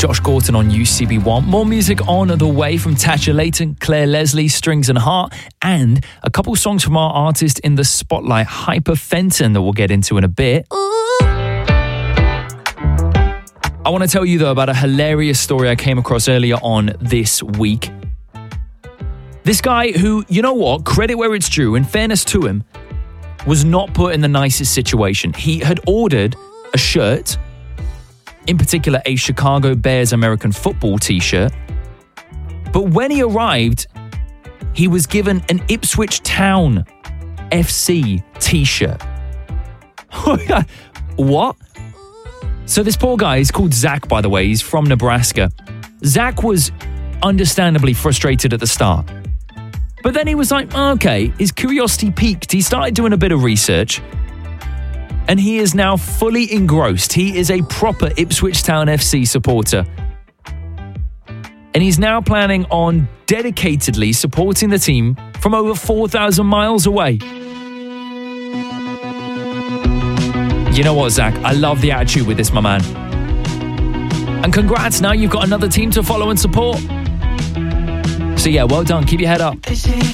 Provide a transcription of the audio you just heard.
Josh Gorton on UCB1. More music on the way from Tasha Layton, Claire Leslie, Strings and Heart, and a couple songs from our artist in the spotlight, Hyper Fenton, that we'll get into in a bit. I want to tell you, though, about a hilarious story I came across earlier on this week. This guy who, you know what, credit where it's due, in fairness to him, was not put in the nicest situation. He had ordered a shirt, in particular a Chicago Bears American football t-shirt, but when he arrived, he was given an Ipswich Town FC t-shirt. What? So this poor guy, he's called Zach, by the way, he's from Nebraska. Zach was understandably frustrated at the start. But then he was like, okay, his curiosity piqued. He started doing a bit of research, and he is now fully engrossed. He is a proper Ipswich Town FC supporter. And he's now planning on dedicatedly supporting the team from over 4,000 miles away. You know what, Zach? I love the attitude with this, my man. And congrats, now you've got another team to follow and support. So yeah, well done. Keep your head up.